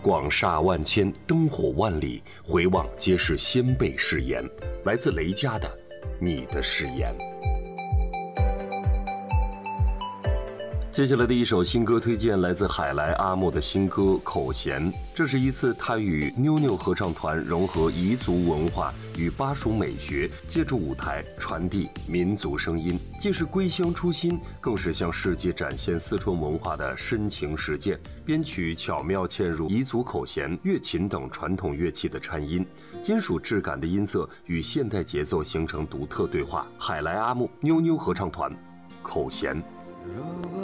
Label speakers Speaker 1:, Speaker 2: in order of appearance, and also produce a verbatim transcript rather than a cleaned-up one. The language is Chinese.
Speaker 1: 广厦万千，灯火万里，回望皆是先辈誓言。来自雷佳的《你的誓言》。接下来的一首新歌推荐来自海来阿木的新歌《口弦》，这是一次他与妞妞合唱团融合彝族文化与巴蜀美学，借助舞台传递民族声音，既是归乡初心，更是向世界展现四川文化的深情实践。编曲巧妙嵌入彝族口弦、乐琴等传统乐器的掺音，金属质感的音色与现代节奏形成独特对话。海来阿木妞妞合唱团《口弦》。
Speaker 2: 如果